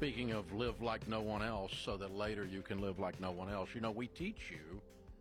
Speaking of live like no one else so that later you can live like no one else, we teach you,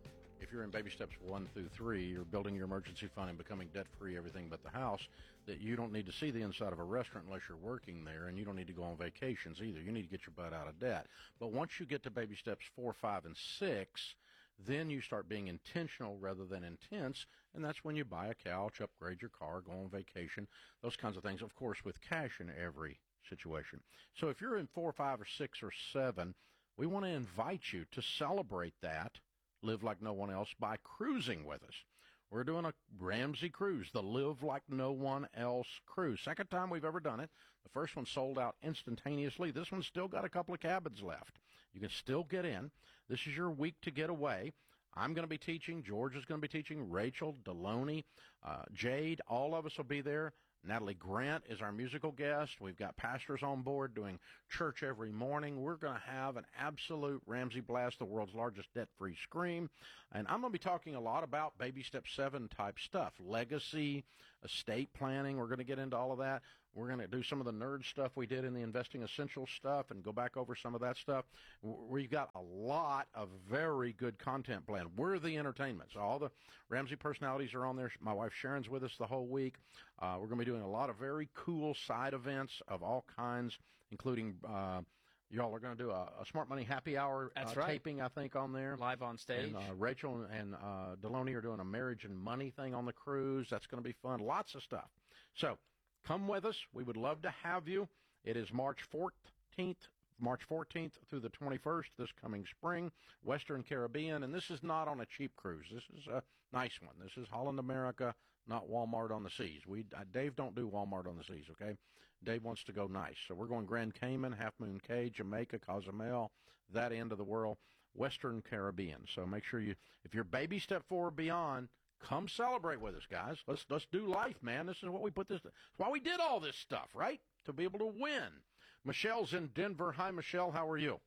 if you're in baby steps 1 through 3, you're building your emergency fund and becoming debt-free, everything but the house, that you don't need to see the inside of a restaurant unless you're working there, and you don't need to go on vacations either. You need to get your butt out of debt. But once you get to baby steps 4, 5, and 6, then you start being intentional rather than intense, and that's when you buy a couch, upgrade your car, go on vacation, those kinds of things, of course, with cash in every situation. So if you're in 4, 5, or 6, or 7, we want to invite you to celebrate that, live like no one else, by cruising with us. We're doing a Ramsey cruise, the Live Like No One Else cruise. Second time we've ever done it. The first one sold out instantaneously. This one's still got a couple of cabins left. You can still get in. This is your week to get away. I'm going to be teaching. George is going to be teaching. Rachel, Deloney, Jade, all of us will be there. Natalie Grant is our musical guest. We've got pastors on board doing church every morning. We're going to have an absolute Ramsey blast, the world's largest debt-free scream. And I'm going to be talking a lot about baby step 7 type stuff, legacy, estate planning. We're going to get into all of that. We're going to do some of the nerd stuff we did in the Investing Essentials stuff and go back over some of that stuff. We've got a lot of very good content planned. We're the entertainment. So all the Ramsey personalities are on there. My wife Sharon's with us the whole week. We're going to be doing a lot of very cool side events of all kinds, including y'all are going to do a Smart Money Happy Hour taping, I think, on there. Live on stage. And Rachel and Deloney are doing a marriage and money thing on the cruise. That's going to be fun. Lots of stuff. So come with us. We would love to have you. It is March 14th through the 21st this coming spring, Western Caribbean. And this is not on a cheap cruise. This is a nice one. This is Holland America, not Walmart on the Seas. Dave don't do Walmart on the Seas, okay? Dave wants to go nice. So we're going Grand Cayman, Half Moon Cay, Jamaica, Cozumel, that end of the world, Western Caribbean. So make sure if you're baby step 4 or beyond, come celebrate with us, guys. Let's do life, man. This is what we that's why we did all this stuff, right? To be able to win. Michelle's in Denver. Hi, Michelle. How are you?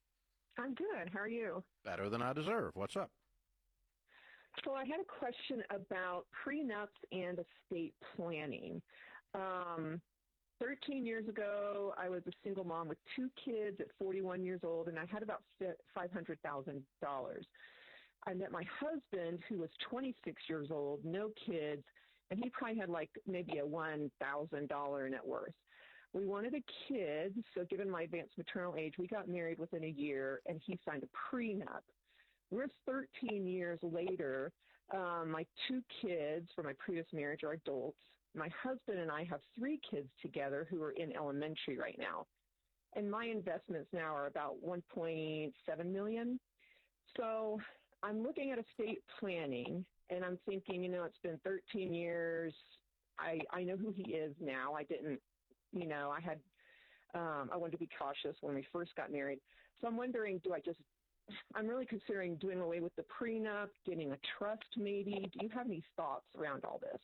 I'm good. How are you? Better than I deserve. What's up? So I had a question about prenups and estate planning. 13 years ago, I was a single mom with 2 kids at 41 years old, and I had about $500,000. I met my husband, who was 26 years old, no kids, and he probably had maybe a $1,000 net worth. We wanted a kid, so given my advanced maternal age, we got married within a year, and he signed a prenup. We're 13 years later. My 2 kids from my previous marriage are adults. My husband and I have 3 kids together who are in elementary right now, and my investments now are about $1.7 million. So I'm looking at estate planning, and I'm thinking, it's been 13 years. I know who he is now. I didn't, I wanted to be cautious when we first got married. So I'm wondering, I'm really considering doing away with the prenup, getting a trust maybe. Do you have any thoughts around all this?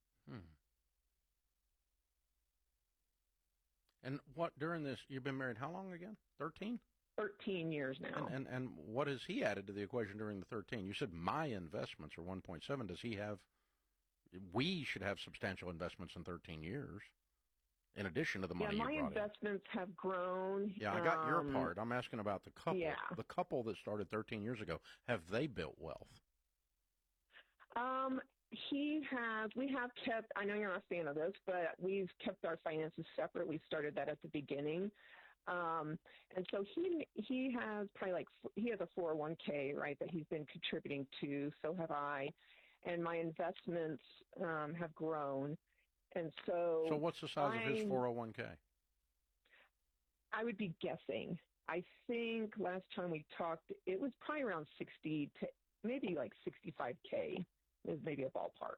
And what, during this, you've been married how long again? 13? 13 years now. And what has he added to the equation during the 13? You said my investments are 1.7. Does he have, we should have substantial investments in 13 years, in addition to the money you brought in. Yeah, my investments have grown. Yeah, I got your part. I'm asking about the couple. Yeah. The couple that started 13 years ago, have they built wealth? We have kept, I know you're not a fan of this, but we've kept our finances separate. We started that at the beginning. And so he has probably he has a 401k, right, that he's been contributing to. So have I. And my investments have grown. And so what's the size of his 401k? I would be guessing. I think last time we talked, it was probably around 60 to maybe 65K is maybe a ballpark.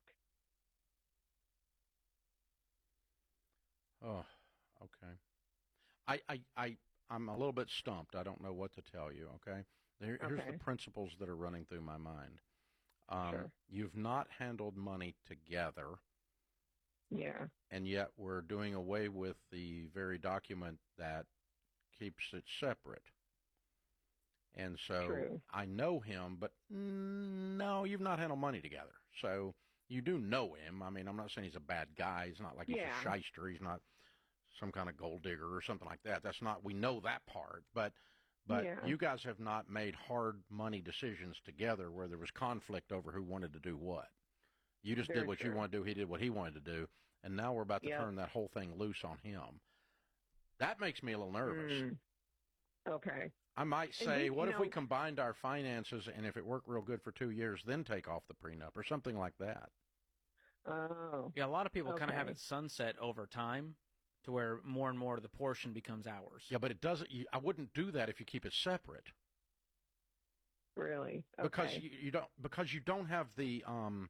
Oh, okay. I'm a little bit stumped. I don't know what to tell you, okay? Here's the principles that are running through my mind. Sure. You've not handled money together. Yeah. And yet we're doing away with the very document that keeps it separate. And so True. I know him, but no, you've not handled money together. So you do know him. I mean, I'm not saying he's a bad guy. He's not like he's a shyster. He's not some kind of gold digger or something like that. That's not, we know that part, but you guys have not made hard money decisions together where there was conflict over who wanted to do what. You just did what you wanted to do. He did what he wanted to do. And now we're about to turn that whole thing loose on him. That makes me a little nervous. Okay. I might say, what if we combined our finances and if it worked real good for 2 years, then take off the prenup or something like that? Oh. Yeah, a lot of people kind of have it sunset over time to where more and more of the portion becomes ours. Yeah, but it doesn't. I wouldn't do that if you keep it separate. Really? Okay. Because you don't have the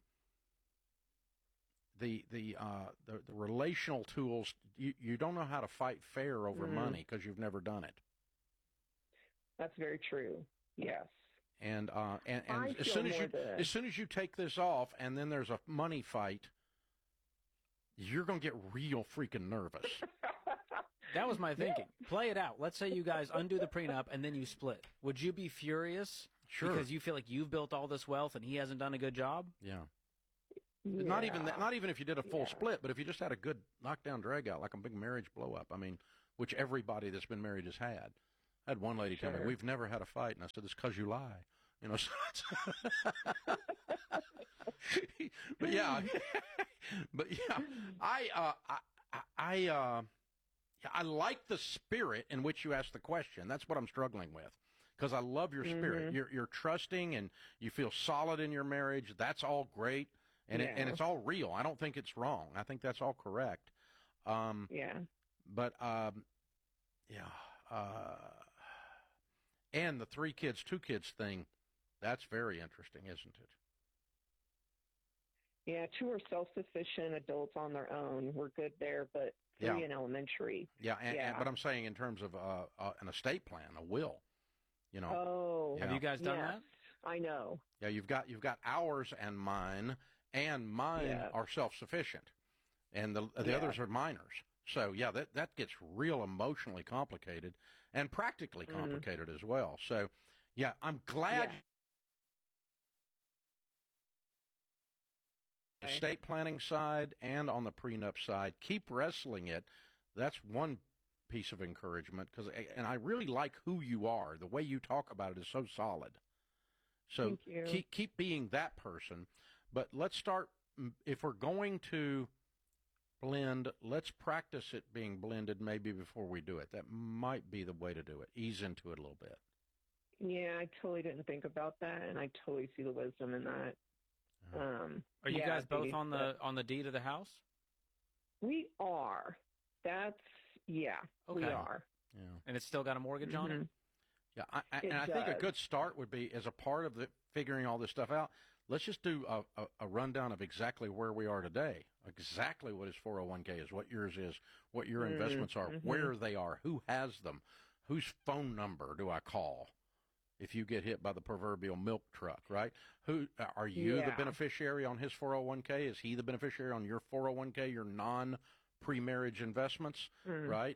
relational tools. You don't know how to fight fair over money because you've never done it. That's very true. Yes. And as soon as you take this off, and then there's a money fight, you're going to get real freaking nervous. That was my thinking. Play it out. Let's say you guys undo the prenup and then you split. Would you be furious? Sure. Because you feel like you've built all this wealth and he hasn't done a good job? Yeah. Not even if you did a full split, but if you just had a good knockdown drag out, like a big marriage blow up. I mean, which everybody that's been married has had. I had one lady tell me, "We've never had a fight," and I said, "It's because you lie." You know. So but yeah, I like the spirit in which you asked the question. That's what I'm struggling with, because I love your spirit. You're trusting and you feel solid in your marriage. That's all great, and it's all real. I don't think it's wrong. I think that's all correct. But and the 3 kids, 2 kids thing, that's very interesting, isn't it? Yeah, 2 are self-sufficient adults on their own. We're good there, but 3 in elementary. But I'm saying in terms of an estate plan, a will, you know. Oh. Have you guys done that? I know. Yeah, you've got ours and mine are self-sufficient, and the others are minors. So, yeah, that gets real emotionally complicated and practically complicated as well. So, yeah, I'm glad estate planning side and on the prenup side, keep wrestling it. That's one piece of encouragement, and I really like who you are. The way you talk about it is so solid. So keep being that person. But let's start, if we're going to blend, let's practice it being blended maybe before we do it. That might be the way to do it. Ease into it a little bit. Yeah, I totally didn't think about that, and I totally see the wisdom in that. Are you guys both on the deed of the house? We are. We are. Yeah. And it's still got a mortgage on it? Yeah, I think a good start would be, as a part of figuring all this stuff out, let's just do a rundown of exactly where we are today, exactly what his 401k is, what yours is, what your investments are, where they are, who has them, whose phone number do I call if you get hit by the proverbial milk truck, right? Who are you the beneficiary on his 401k? Is he the beneficiary on your 401k, your non-pre-marriage investments, right?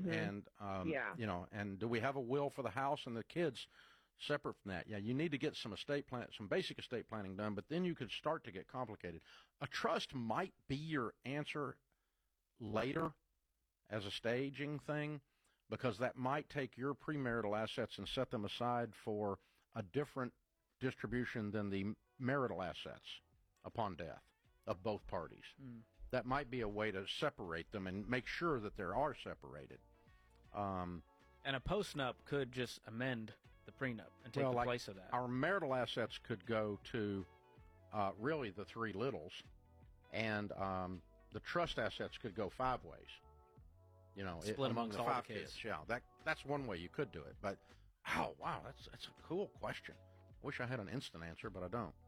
You know, and do we have a will for the house and the kids separate from that? Yeah, you need to get some basic estate planning done, but then you could start to get complicated. A trust might be your answer later as a staging thing, because that might take your premarital assets and set them aside for a different distribution than the marital assets upon death of both parties. That might be a way to separate them and make sure that they are separated. And a postnup could just amend the prenup and take the place of that. Our marital assets could go to really the 3 littles, and the trust assets could go 5 ways. You know, split amongst the all 5 the kids. Yeah, that's one way you could do it. But, wow, that's a cool question. Wish I had an instant answer, but I don't.